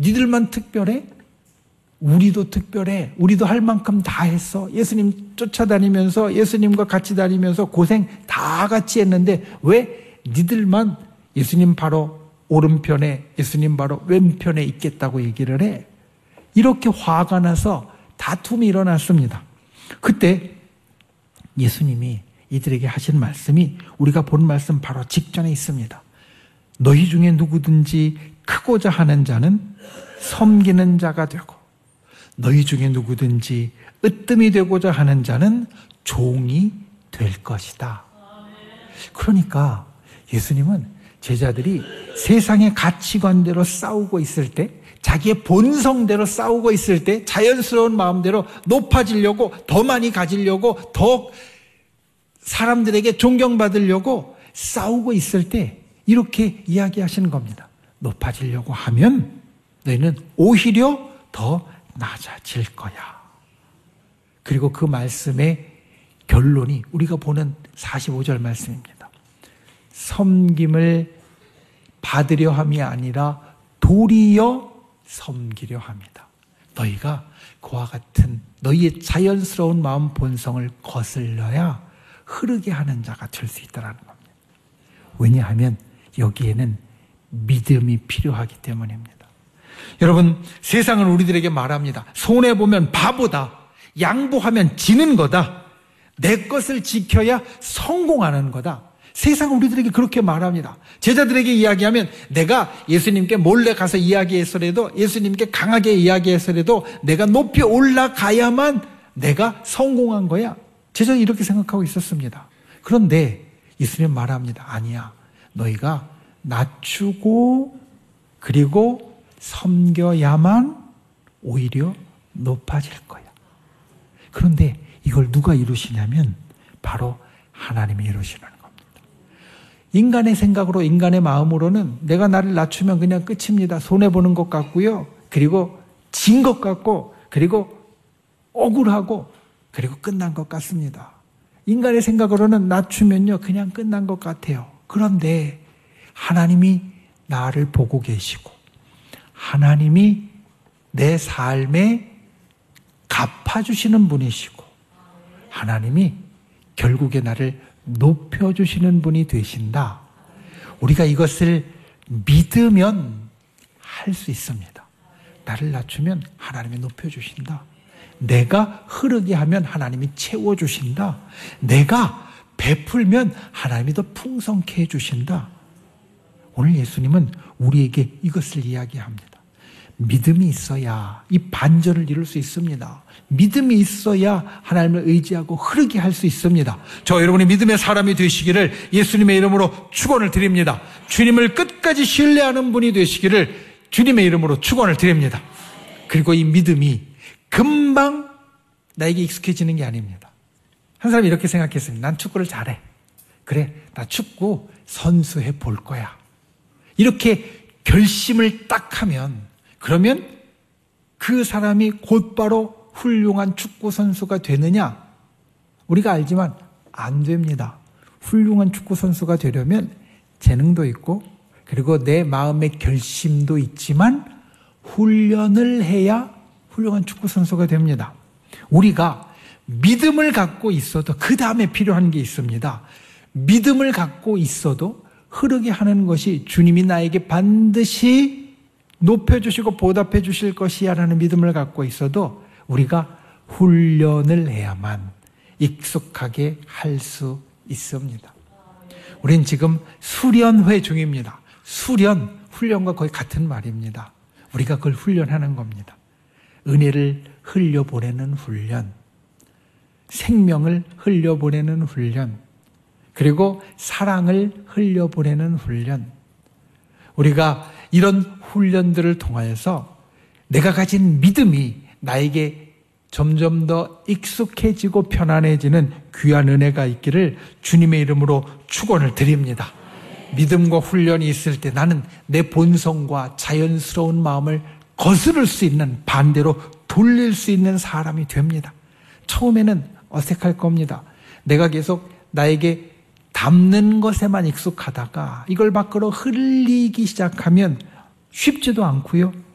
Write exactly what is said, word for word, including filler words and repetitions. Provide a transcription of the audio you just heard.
니들만 특별해? 우리도 특별해. 우리도 할 만큼 다 했어. 예수님 쫓아다니면서 예수님과 같이 다니면서 고생 다 같이 했는데 왜 니들만 예수님 바로 오른편에 예수님 바로 왼편에 있겠다고 얘기를 해? 이렇게 화가 나서 다툼이 일어났습니다. 그때 예수님이 이들에게 하신 말씀이 우리가 본 말씀 바로 직전에 있습니다. 너희 중에 누구든지 크고자 하는 자는 섬기는 자가 되고 너희 중에 누구든지 으뜸이 되고자 하는 자는 종이 될 것이다. 그러니까 예수님은 제자들이 세상의 가치관대로 싸우고 있을 때, 자기의 본성대로 싸우고 있을 때, 자연스러운 마음대로 높아지려고, 더 많이 가지려고, 더 사람들에게 존경받으려고 싸우고 있을 때 이렇게 이야기하시는 겁니다. 높아지려고 하면 너희는 오히려 더 낮아질 거야. 그리고 그 말씀의 결론이 우리가 보는 사십오 절 말씀입니다. 섬김을 받으려 함이 아니라 도리어 섬기려 합니다. 너희가 그와 같은 너희의 자연스러운 마음 본성을 거슬러야 흐르게 하는 자가 될 수 있다는 겁니다. 왜냐하면 여기에는 믿음이 필요하기 때문입니다. 여러분, 세상은 우리들에게 말합니다. 손해보면 바보다. 양보하면 지는 거다. 내 것을 지켜야 성공하는 거다. 세상은 우리들에게 그렇게 말합니다. 제자들에게 이야기하면 내가 예수님께 몰래 가서 이야기해서라도, 예수님께 강하게 이야기해서라도 내가 높이 올라가야만 내가 성공한 거야. 제자는 이렇게 생각하고 있었습니다. 그런데 예수님 말합니다. 아니야. 너희가 낮추고 그리고 섬겨야만 오히려 높아질 거야. 그런데 이걸 누가 이루시냐면 바로 하나님이 이루시는 겁니다. 인간의 생각으로, 인간의 마음으로는 내가 나를 낮추면 그냥 끝입니다. 손해보는 것 같고요. 그리고 진 것 같고, 그리고 억울하고, 그리고 끝난 것 같습니다. 인간의 생각으로는 낮추면요, 그냥 끝난 것 같아요. 그런데 하나님이 나를 보고 계시고, 하나님이 내 삶에 갚아주시는 분이시고, 하나님이 결국에 나를 높여주시는 분이 되신다. 우리가 이것을 믿으면 할 수 있습니다. 나를 낮추면 하나님이 높여주신다. 내가 흐르게 하면 하나님이 채워주신다. 내가 베풀면 하나님이 더 풍성케 해주신다. 오늘 예수님은 우리에게 이것을 이야기합니다. 믿음이 있어야 이 반전을 이룰 수 있습니다. 믿음이 있어야 하나님을 의지하고 흐르게 할 수 있습니다. 저 여러분이 믿음의 사람이 되시기를 예수님의 이름으로 축원을 드립니다. 주님을 끝까지 신뢰하는 분이 되시기를 주님의 이름으로 축원을 드립니다. 그리고 이 믿음이 금방 나에게 익숙해지는 게 아닙니다. 한 사람이 이렇게 생각했습니다. 난 축구를 잘해. 그래, 나 축구 선수해 볼 거야. 이렇게 결심을 딱 하면, 그러면 그 사람이 곧바로 훌륭한 축구 선수가 되느냐? 우리가 알지만 안 됩니다. 훌륭한 축구 선수가 되려면 재능도 있고, 그리고 내 마음의 결심도 있지만 훈련을 해야 훌륭한 축구 선수가 됩니다. 우리가 믿음을 갖고 있어도 그 다음에 필요한 게 있습니다. 믿음을 갖고 있어도 흐르게 하는 것이 주님이 나에게 반드시 높여주시고 보답해 주실 것이야 라는 믿음을 갖고 있어도 우리가 훈련을 해야만 익숙하게 할 수 있습니다. 우린 지금 수련회 중입니다. 수련, 훈련과 거의 같은 말입니다. 우리가 그걸 훈련하는 겁니다. 은혜를 흘려보내는 훈련, 생명을 흘려보내는 훈련, 그리고 사랑을 흘려보내는 훈련. 우리가 이런 훈련들을 통하여서 내가 가진 믿음이 나에게 점점 더 익숙해지고 편안해지는 귀한 은혜가 있기를 주님의 이름으로 축원을 드립니다. 믿음과 훈련이 있을 때 나는 내 본성과 자연스러운 마음을 거스를 수 있는, 반대로 돌릴 수 있는 사람이 됩니다. 처음에는 어색할 겁니다. 내가 계속 나에게 담는 것에만 익숙하다가 이걸 밖으로 흘리기 시작하면 쉽지도 않고요.